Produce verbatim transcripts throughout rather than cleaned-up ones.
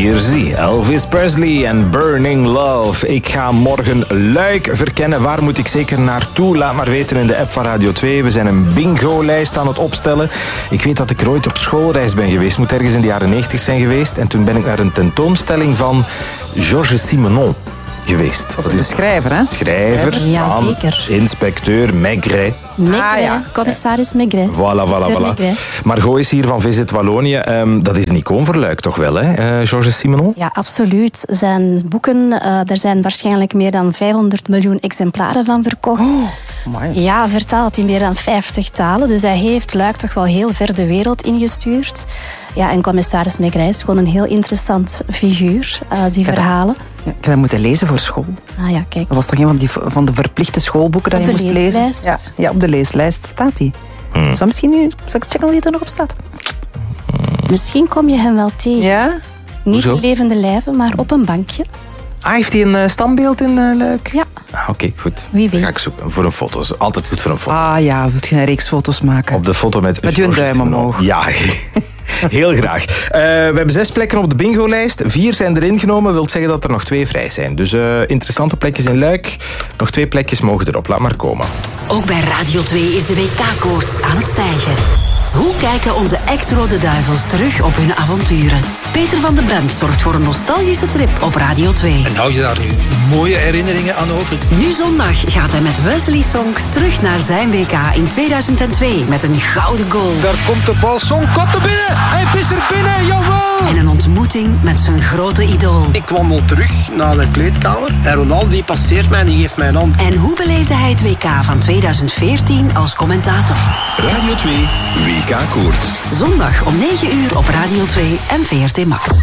Hier zie Elvis Presley en Burning Love. Ik ga morgen Luik verkennen. Waar moet ik zeker naartoe? Laat maar weten in de app van Radio twee. We zijn een bingo-lijst aan het opstellen. Ik weet dat ik er ooit op schoolreis ben geweest. Moet ergens in de jaren negentig zijn geweest. En toen ben ik naar een tentoonstelling van Georges Simenon geweest. Dat is de schrijver, hè? Schrijver Ja, van zeker. inspecteur Maigret. Maigret, Ah, ja. commissaris Maigret. Voilà, voilà, voilà. Maigret. Margot is hier van Visit Wallonië. Um, dat is een icoon voor Luik toch wel, hè? Uh, Georges Simenon? Ja, absoluut. Zijn boeken, uh, er zijn waarschijnlijk meer dan vijfhonderd miljoen exemplaren van verkocht. Oh, amai. Ja, vertaald in meer dan vijftig talen. Dus hij heeft Luik toch wel heel ver de wereld ingestuurd. Ja, en commissaris Maigret is gewoon een heel interessant figuur, uh, die Ja, verhalen. Ja, ik heb dat moeten lezen voor school. Ah ja, kijk. Dat was toch een van, die, van de verplichte schoolboeken dat Op je de moest lezen? leeslijst. Ja, ja, op de leeslijst staat die. Hmm. Zal misschien nu... Zal ik checken of die er nog op staat? Misschien kom je hem wel tegen. Ja? Niet Hoezo? in levende lijven, maar op een bankje. Ah, heeft hij een uh, standbeeld in uh, Luik? Ja. Ah, Oké, okay, goed. Wie Dan weet. ga ik zoeken voor een foto. Is altijd goed voor een foto. Ah ja, wilt je een reeks foto's maken? Op de foto met... Met uw Georges duim Simenon. omhoog. Ja, heel graag. Uh, we hebben zes plekken op de bingo-lijst. Vier zijn erin genomen. Wil zeggen dat er nog twee vrij zijn. Dus uh, interessante plekjes in Luik. Nog twee plekjes mogen erop. Laat maar komen. Ook bij Radio twee is de W K-koorts aan het stijgen. Hoe kijken onze ex-Rode Duivels terug op hun avonturen? Peter van de Bent zorgt voor een nostalgische trip op Radio twee. En hou je daar nu mooie herinneringen aan over? Nu zondag gaat hij met Wesley Sonk terug naar zijn W K in tweeduizend twee met een gouden goal. Daar komt de bal, Sonk komt er binnen! Hij is er binnen, jawel! En een ontmoeting met zijn grote idool. Ik wandel terug naar de kleedkamer en Ronaldo die passeert mij en die geeft mij een hand. En hoe beleefde hij het W K van tweeduizend veertien als commentator? Radio twee W K-koorts. Zondag om negen uur op Radio twee en V R T Max.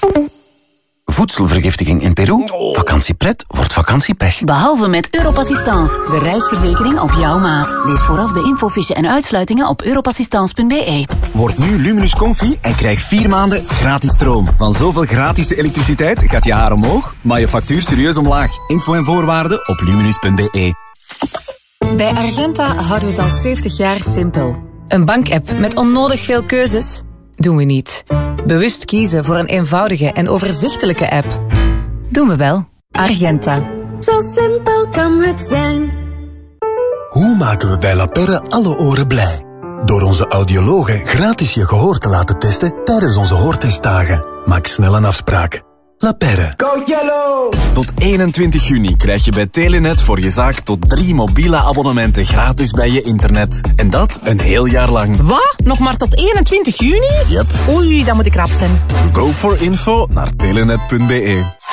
Voedselvergiftiging in Peru? Vakantiepret wordt vakantiepech. Behalve met Europassistance, de reisverzekering op jouw maat. Lees vooraf de infofiche en uitsluitingen op europassistance punt b e. Word nu Luminus Comfy en krijg vier maanden gratis stroom. Van zoveel gratis elektriciteit gaat je haar omhoog, maar je factuur serieus omlaag. Info en voorwaarden op luminus punt b e. Bij Argenta houden we het al zeventig jaar simpel. Een bankapp met onnodig veel keuzes? Doen we niet. Bewust kiezen voor een eenvoudige en overzichtelijke app? Doen we wel. Argenta. Zo simpel kan het zijn. Hoe maken we bij La Perre alle oren blij? Door onze audiologen gratis je gehoor te laten testen tijdens onze hoortestdagen. Maak snel een afspraak. La Perre. Go Yellow! Tot eenentwintig juni krijg je bij Telenet voor je zaak tot drie mobiele abonnementen gratis bij je internet. En dat een heel jaar lang. Wat? Nog maar tot eenentwintig juni? Yep. Oei, dan moet ik rap zijn. Go for info naar telenet punt b e.